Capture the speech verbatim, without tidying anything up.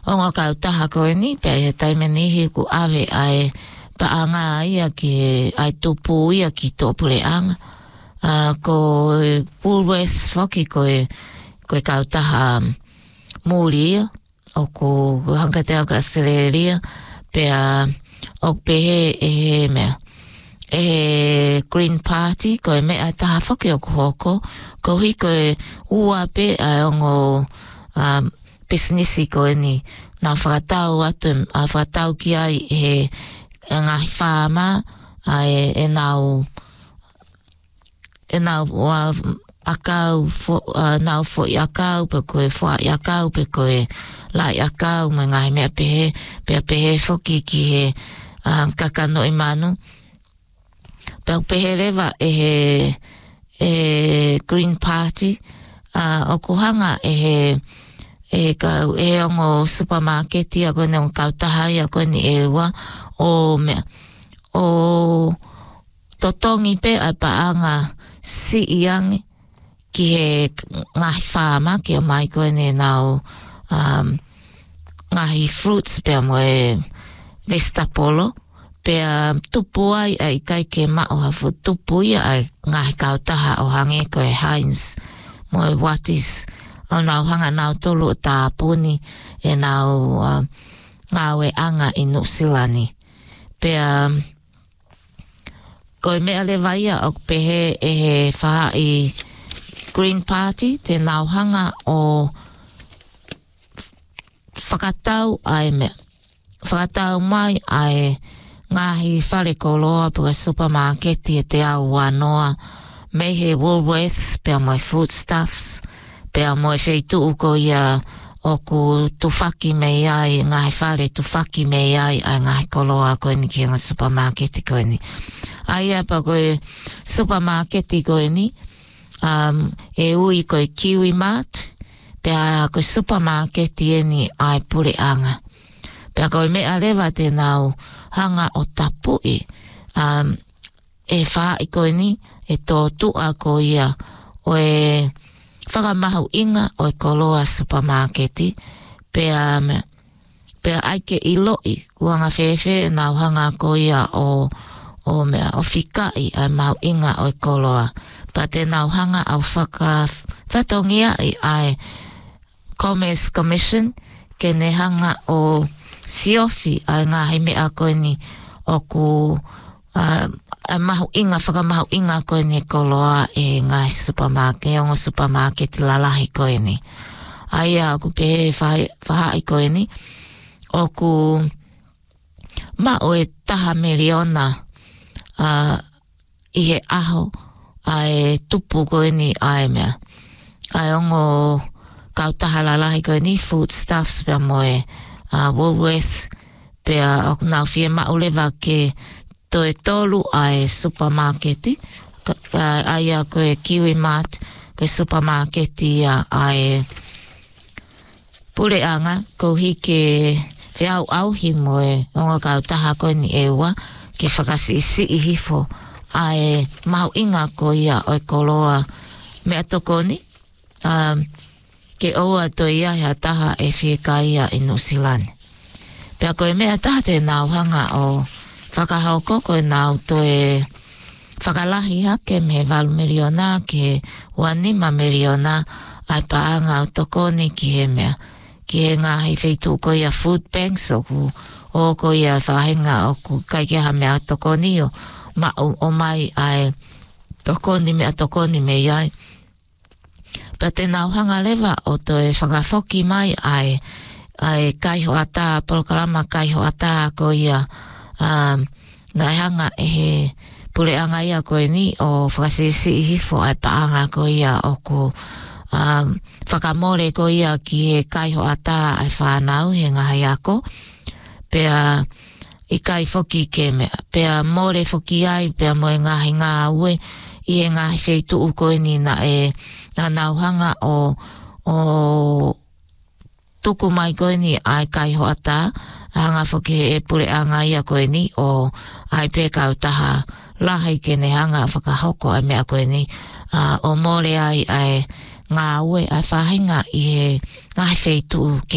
o ngā kautaha koe ni, pe e taimenihi ku awe ai paanga ia ki ai tupu ia ki tō pureanga. Uh, ko Woolworths whaki koe, koe kautaha mūri ia, o ko hangatea ka seleria, pea o pehe e he mea. E he Green Party, koe mea taha whaki o ko hoko, ko hi koe ua pe ai ongo um, businessi koe ni, nā whakatau atu, a whakatau ki ai he ngahi whāma, ai e nau, e nau wa akau, uh, nau fo i akau, pe koe fo i akau, pe koe lai akau, me ngahi mea pehe, pea pehe whoki ki he um, kakano i manu. Pea pehe rewa e he e Green Party, uh, o kuhanga e he e ka e ongo supermarketi a koe ne o kautahai a koe ni e ua o mea o totongi pe ai paanga si iangi ki he ngahi whāma ki o mai koe ne nau um, ngahi fruits pe mo e Vestapolo pea tupu ai ai kai ke mao hafu tupu ia ai ngahi kautaha o hange koe Heinz mo e Watties o nau hanga nau tolu o tā puni e nau uh, ngawe anga i Nusilani. Pea koe mea le vaia o pehe e he whaha i Green Party te nau hanga o whakatau ai mea. Whakatau mai ai ngahi whare koloa puka supermarketi e te au wanoa me he Woolworths pea moi foodstuffs pea moe wheitu uko ia o ku tufaki mei ai, ngahi whare tufaki mei ai, ai ngahi koloa koe ni ki ngā supermarketi koe ni. Ai apa koe supermarketi koe ni, um, e ui koe Kiwi Mart, pea koe supermarketi e ni ai Pureanga. Pea koe mea rewa te nau hanga o tapui, um, e wha i koe ni, e tō tua koe ia, o e whakamahu inga o e koloa supermarketi, pea, pea aike i loi, kuanga whewhe, nau hanga ko ia o, o mea, o whikai ai mahu inga o e koloa. Pa te nau hanga au whaka, whatongia i ai Commerce Commission, ke ne hanga o siofi ai ngahi mea koe ni o ku uh, ai mahu inga, whakamahu inga koe ni koloa e ngai supermarket, e ongo supermarket lalahi koe ni. Ai a ku pehe whahai koe ni, o ku ma o e taha meriona uh, i he aho, ai tupu koe ni ai mea. Ai ongo kautaha lalahi koe ni, foodstuffs pia moe uh, Woolworths, pia o nau fie maulewa ke to e tolu ai supermarketi, ai a koe Kiwi Mart, koe supermarketi ai Pureanga, ko hike whiau auhi moe onga kautaha koe ni ewa, ke whakasi isi i hifo, ai mau inga ko ia o e koloa mea tokoni, um, ke oa to ia hea taha e whieka ia i Nusilani. Pea koe mea taha te nau hanga o whakahauko koe nau to e whakalahi hake me walu meriona ke wanima meriona ai paanga o tokoni ki he mea. Ki he ngahi wheitu ko ia food banks o ku o ko ia whahenga o ku kaikeha mea tokoni o, ma, o, o mai ai tokoni mea tokoni me iai. Pa te nau hanga lewa o to e whakawhoki mai ai ai kaiho ata, polokalama kaiho ata ko ia um, ngai hanga e he Pureanga ia koe ni o whakasisi i hifo ai paanga ko ia o ku um, whakamore ko ia ki he kaiho ata ai whanau he ngahi ako. Pea i kai whoki ke mea. Pea more whoki ai, pea moe ngahi ngā ue i he ngahi wheitu u koe ni na e na nauhanga o o tuku mai koe ni ai kaiho ata hanga whoki e Pureanga ia koe ni o ai pēkau taha lahai ke ne hanga whakahoko ai mea koe ni uh, o more ai ai ngā ue ai whahinga i he ngahi wheitu ke